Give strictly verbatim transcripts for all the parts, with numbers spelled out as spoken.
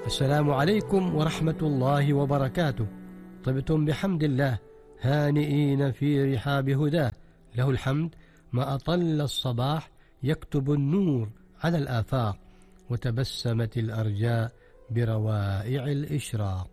السلام عليكم ورحمة الله وبركاته. طبتم بحمد الله هانئين في رحاب هداه، له الحمد ما أطل الصباح يكتب النور على الآفاق، وتبسمت الأرجاء بروائع الإشراق.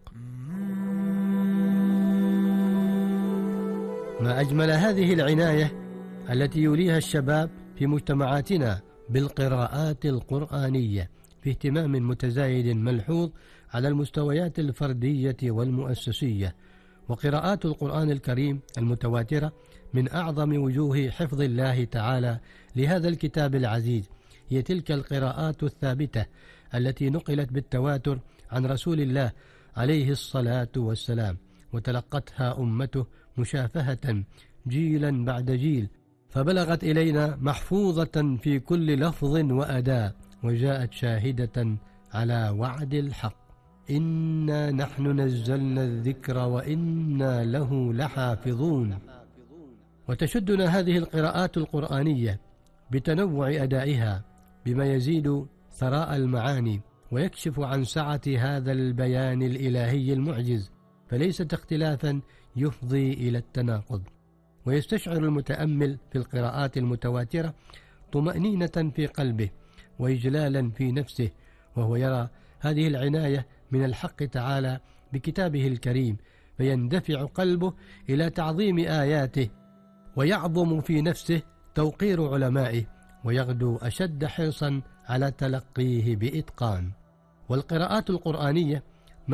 ما أجمل هذه العناية التي يوليها الشباب في مجتمعاتنا بالقراءات القرآنية، في اهتمام متزايد ملحوظ على المستويات الفردية والمؤسسية. وقراءات القرآن الكريم المتواترة من أعظم وجوه حفظ الله تعالى لهذا الكتاب العزيز، هي تلك القراءات الثابتة التي نقلت بالتواتر عن رسول الله عليه الصلاة والسلام، وتلقتها أمته مشافهة جيلا بعد جيل، فبلغت إلينا محفوظة في كل لفظ وأداء، وجاءت شاهدة على وعد الحق: إنا نحن نزلنا الذكر وإنا له لحافظون. وتشدنا هذه القراءات القرآنية بتنوع أدائها بما يزيد ثراء المعاني، ويكشف عن سعة هذا البيان الإلهي المعجز، فليست اختلافا يفضي إلى التناقض. ويستشعر المتأمل في القراءات المتواترة طمأنينة في قلبه وإجلالا في نفسه، وهو يرى هذه العناية من الحق تعالى بكتابه الكريم، فيندفع قلبه إلى تعظيم آياته، ويعظم في نفسه توقير علمائه، ويغدو أشد حرصا على تلقيه بإتقان. والقراءات القرآنية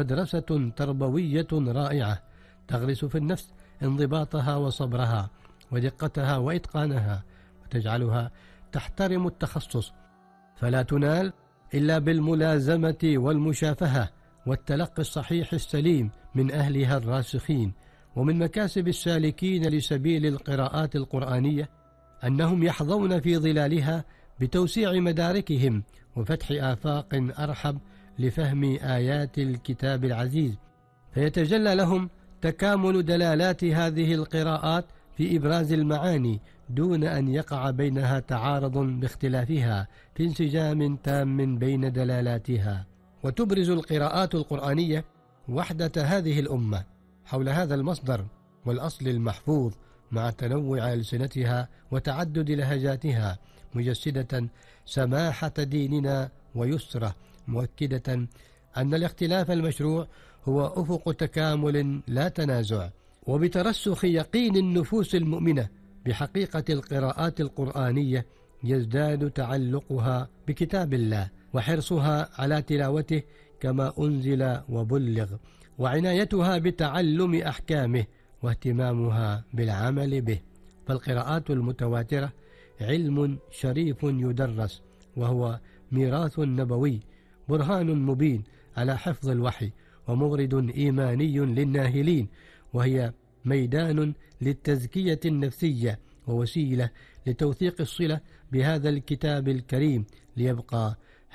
مدرسة تربوية رائعة تغرس في النفس انضباطها وصبرها ودقتها وإتقانها، وتجعلها تحترم التخصص، فلا تنال إلا بالملازمة والمشافهة والتلقي الصحيح السليم من أهلها الراسخين. ومن مكاسب السالكين لسبيل القراءات القرآنية أنهم يحظون في ظلالها بتوسيع مداركهم وفتح آفاق أرحب لفهم آيات الكتاب العزيز، فيتجلى لهم تكامل دلالات هذه القراءات في إبراز المعاني دون أن يقع بينها تعارض باختلافها، في انسجام تام بين دلالاتها. وتبرز القراءات القرآنية وحدة هذه الأمة حول هذا المصدر والأصل المحفوظ، مع تنوع ألسنتها وتعدد لهجاتها، مجسدة سماحة ديننا ويسره، مؤكدة أن الاختلاف المشروع هو أفق تكامل لا تنازع. وبترسخ يقين النفوس المؤمنة بحقيقة القراءات القرآنية يزداد تعلقها بكتاب الله، وحرصها على تلاوته كما أنزل وبلغ، وعنايتها بتعلم أحكامه، واهتمامها بالعمل به. فالقراءات المتواترة علم شريف يدرس، وهو ميراث نبوي، برهان مبين على حفظ الوحي، ومورد إيماني للناهلين، وهي ميدان للتزكية النفسية، ووسيلة لتوثيق الصلة بهذا الكتاب الكريم، ليبقى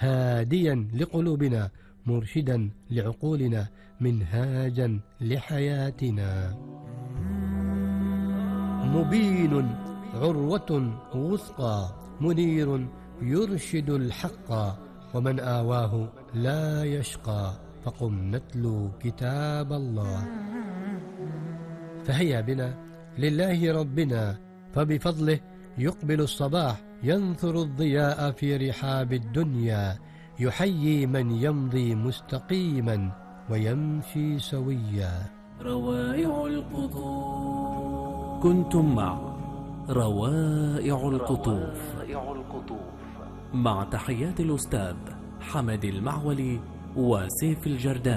هاديا لقلوبنا، مرشدا لعقولنا، منهاجا لحياتنا. مبين عروة وثقى، منير يرشد الحق، ومن آواه لا يشقى، فقم نتلو كتاب الله. فهيا بنا لله ربنا، فبفضله يقبل الصباح، ينثر الضياء في رحاب الدنيا، يحيي من يمضي مستقيما ويمشي سويا. روائع القطوف. كنتم مع روائع القطوف مع تحيات الأستاذ حمد المعولي وسيف الجرداني.